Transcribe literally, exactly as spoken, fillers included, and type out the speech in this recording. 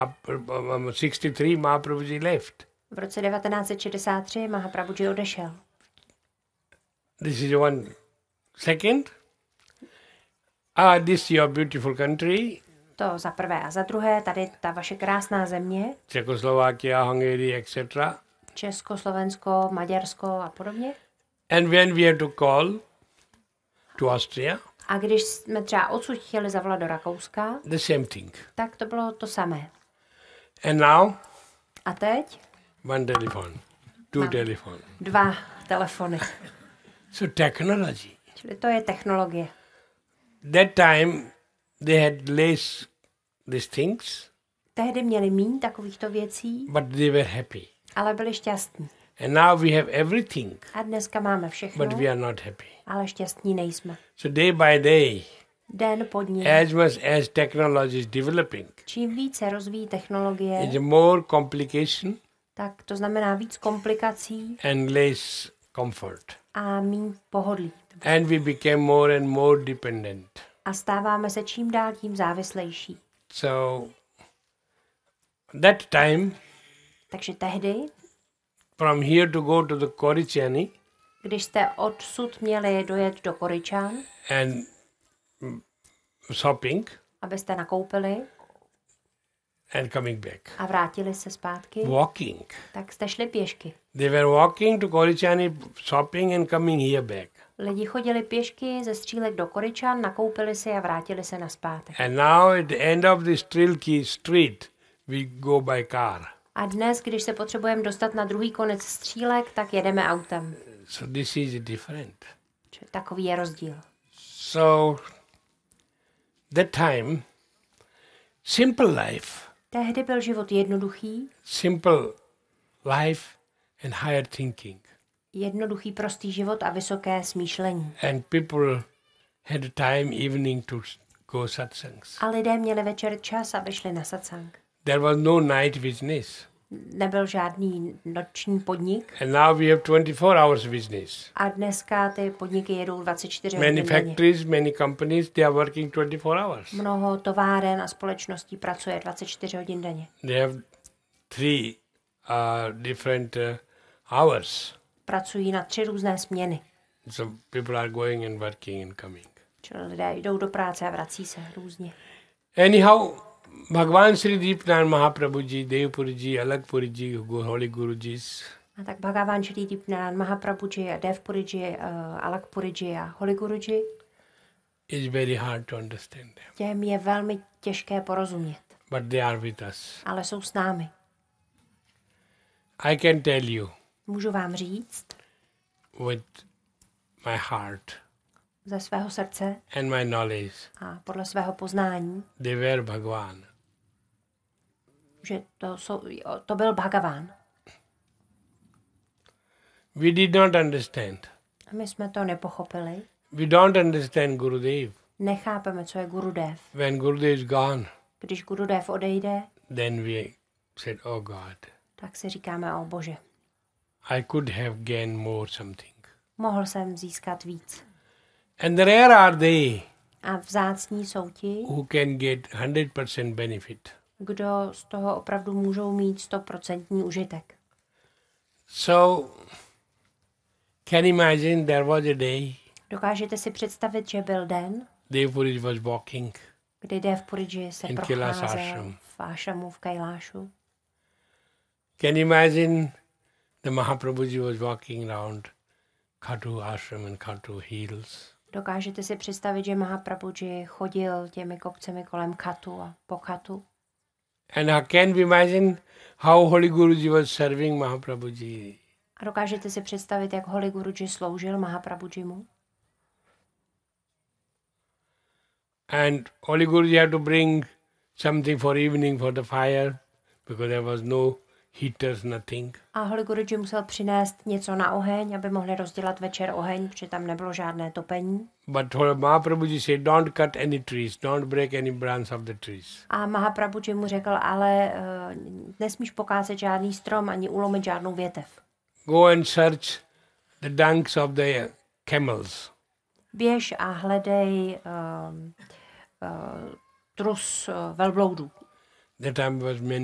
sixty-three, Mahaprabhuji left. V roce devatenáct set šedesát tři Mahaprabhuji odešel. This is one. Second, ah, this your beautiful country. To za prvé. A za druhé, tady ta vaše krásná země. Czechoslovakia, Hungary, et cetera. Česko, Slovensko, Maďarsko a podobně. And when we have to call to Austria, a když jsme třeba odsud chtěli zavolat do Rakouska, the same thing. Tak to bylo to samé. And now, a teď? One telephone, two telephone. Dva telefony. So technology. Čili to je technologie. That time they had less these things. Tehdy měli míň takovýchto věcí. But they were happy. Ale byli šťastní. And now we have everything. A dneska máme všechno. But we are not happy. Ale šťastní nejsme. So day by day. Den po dní. As much as technology is developing. Čím více rozvíjí technologie. It's more complication. Tak to znamená víc komplikací. And less comfort. A míň pohodlí. And we became more and more dependent. A stáváme se čím dál tím závislejší. So that time. Takže tehdy. From here to go to the Korichani. Když jste odsud měli dojet do Koričan. And shopping. Abyste nakoupili. And coming back. A vrátili se zpátky. Walking. Tak jste šli pěšky. They were walking to Korichani, shopping and coming here back. Lidi chodili pěšky ze Střílek do Koričan, nakoupili si a vrátili se nazpátek. And now at the end of the Strilky street, we go by car. A dnes, když se potřebujeme dostat na druhý konec Střílek, tak jedeme autem. So this is different. Čili takový je rozdíl. So that time, simple life. Tehdy byl život jednoduchý. Simple life and higher thinking. Jednoduchý, prostý život a vysoké smýšlení. And people had time evening to go satsangs. A lidé měli večer čas, aby šli na satsang. There was no night business. Nebyl žádný noční podnik. And now we have twenty-four hours business. A dneska ty podniky jedou dvacet čtyři hodin denně. Many factories, many companies, they are working twenty-four hours. Mnoho továren a společností pracuje dvacet čtyři hodin denně. They have three uh, different uh, hours. Pracují na tři různé směny. So people are going and working and coming. Čili lidé jdou do práce a vrací se různě. Anyhow, Bhagavan Sri Deepnand Mahaprabhuji, Devpuriji, Alakpuriji, Holy Gurujis. A tak Bhagavan Sri Deepnand Mahaprabhuji, Devpuriji, uh, Alakpuriji a Holy Guruji. It's very hard to understand them. Těm je velmi těžké porozumět. But they are with us. Ale jsou s námi. I can tell you. Můžu vám říct. With my heart. Ze svého srdce. And my knowledge. A podle svého poznání. They were Bhagavan. Že to, jsou, to byl Bhagavan. We did not understand. A my jsme to nepochopili. We don't understand Gurudev. Nechápeme, co je Gurudev. When Gurudev is gone. Když Gurudev odejde. Then we said, oh God. Tak si říkáme, o Bože. I could have gained more something. Mohl jsem získat víc. And the rare are they. A vzácní jsou ti, who can get one hundred percent benefit. Kdo z toho opravdu můžou mít sto procent užitek. So, can imagine there was a day. Dokážete si představit, že byl den, Devpuriji was walking. Kdy Devpuriji se procházel v ášramu v Kailášu. Can imagine the Mahaprabhuji was walking around Khatu ashram and Khatu hills. Dokážete si představit, že Mahaprabhuji chodil těmi kopcemi kolem Khatu a po Khatu? And can we imagine how Holy Guruji was serving Mahaprabhuji? A dokážete si představit, jak Holy Guruji sloužil Mahaprabhujimu? And Holy Guruji had to bring something for evening for the fire because there was no heaters, nothing. A Holy Guruji musel přinést něco na oheň, aby mohli rozdělat večer oheň, protože tam nebylo žádné topení. But Mahaprabhuji said, don't cut any trees, don't break any branch of the trees. A Mahaprabhuji mu řekl, ale uh, nesmíš pokácet žádný strom ani ulomit žádnou větev. Go and search the dunks of the camels. Běž a hledej uh, uh, trus uh, velbloudů. That time was many